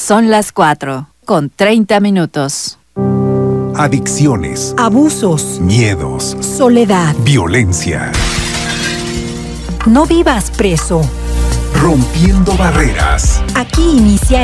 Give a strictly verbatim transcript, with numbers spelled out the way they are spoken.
Son las cuatro, con treinta minutos. Adicciones, abusos, miedos, soledad, violencia. No vivas preso. Rompiendo barreras. Aquí inicia el